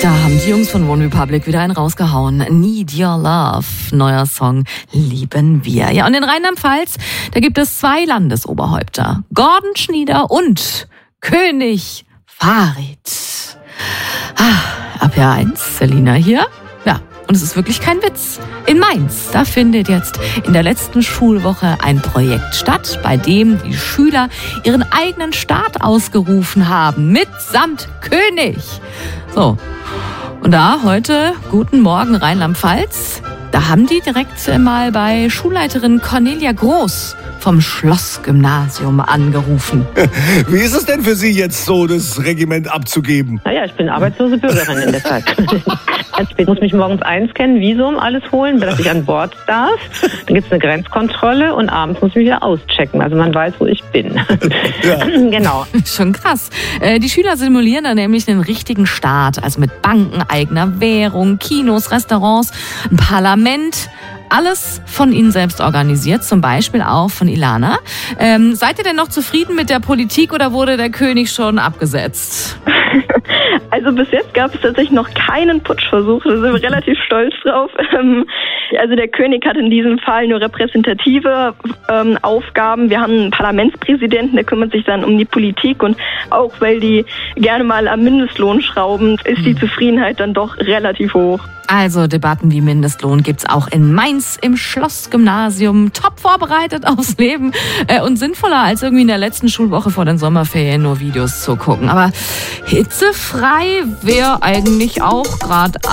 Da haben die Jungs von One Republic wieder einen rausgehauen. Need Your Love, neuer Song, lieben wir. Ja, und in Rheinland-Pfalz, da gibt es 2 Landesoberhäupter. Gordon Schnieder und König Farid. Ab Jahr 1, Selina hier. Ja, und es ist wirklich kein Witz. In Mainz, da findet jetzt in der letzten Schulwoche ein Projekt statt, bei dem die Schüler ihren eigenen Staat ausgerufen haben, mitsamt König. So, und da heute, guten Morgen Rheinland-Pfalz, da haben die direkt mal bei Schulleiterin Cornelia Groß vom Schlossgymnasium angerufen. Wie ist es denn für Sie jetzt so, das Regiment abzugeben? Naja, ich bin arbeitslose Bürgerin in der Zeit. Ich muss mich morgens einscannen, Visum, alles holen, dass ich an Bord darf. Dann gibt es eine Grenzkontrolle und abends muss ich mich wieder auschecken. Also man weiß, wo ich bin. Ja. Genau. Schon krass. Die Schüler simulieren da nämlich einen richtigen Staat. Also mit Banken, eigener Währung, Kinos, Restaurants, ein Parlament. Alles von Ihnen selbst organisiert, zum Beispiel auch von Ilana. Seid ihr denn noch zufrieden mit der Politik oder wurde der König schon abgesetzt? Also bis jetzt gab es tatsächlich noch keinen Putschversuch, da sind wir relativ stolz drauf. Also der König hat in diesem Fall nur repräsentative Aufgaben. Wir haben einen Parlamentspräsidenten, der kümmert sich dann um die Politik und auch weil die gerne mal am Mindestlohn schrauben, ist die Zufriedenheit dann doch relativ hoch. Also Debatten wie Mindestlohn gibt's auch in Mainz im Schlossgymnasium. Top vorbereitet aufs Leben und sinnvoller als irgendwie in der letzten Schulwoche vor den Sommerferien nur Videos zu gucken. Aber hitzefrei wäre eigentlich auch gerade